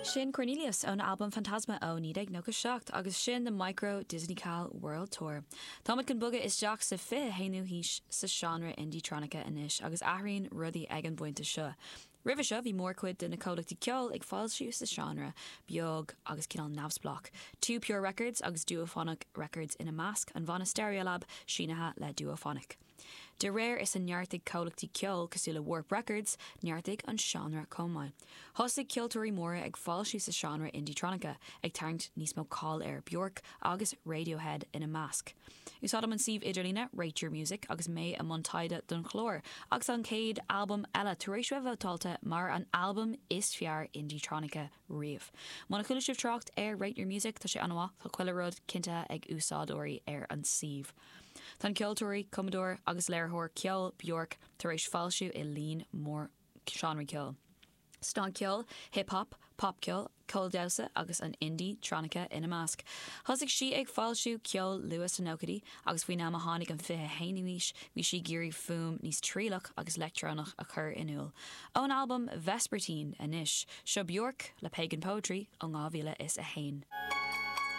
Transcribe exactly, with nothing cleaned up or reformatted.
Sin Cornelius ón album Fantasma ó nídeag nó go seacht agus sin the Micro Disney Cal World Tour. Táid can buga is deach sa fi héanú híis sa genre indie-tronica inis agus aithríonn rudaí ag an buinte seo. Ribh seo bhí mór cuid duna cólachtí ceol ag fáil siú sa genre, beag agus cinál navsblach. Two Pure Records agus Duophonic Records ina Mask an bhana Stereolab sínathe le Duophonic. De réir is an neartig cólachtí ceol cosúla Warp Records, neartig an genre comáid. Thosaigh ceoltóirí móra ag fáil siú sa genre indie-tronica, ag tarint níos mó cáil ar Bjork agus Radiohead ina Mask. Úsáidm an siomh idirlína Rate Your Music agus mé a montaide don chlór, agus an céad album eile tuéis raibh bhtáilta mar an album is fear indie-tronica riamh. Mána chuile sibh trocht ar Rate Your Music tá sé anmha tá chuile rud cinnte ag úsádóirí ar an siomh. Tá ceoltóirí Commodore agus léirthóir ceol Bjork tar éis fáilsiú i líon mór seanraí ceol. Stán ceol, hip-hop, pop ceol, coldausa agus an indie tronica ina Mask. Thosaigh si ag fáilsiú ceol Lewis an Ócadí agus bhí ná a tháinig an fithe héanúis, bhí si géirí fum níos trílach agus electrónach a chur inúil. Ón album Vespertine inis, seo Bjork le Pagan Poetry ó ngámhíle is a hain.